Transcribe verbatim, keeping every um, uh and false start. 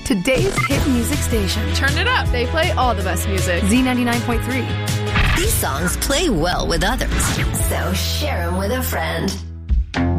today's hit music station. Turn it up. They play all the best music. Z ninety-nine point three. These songs play well with others, so share them with a friend.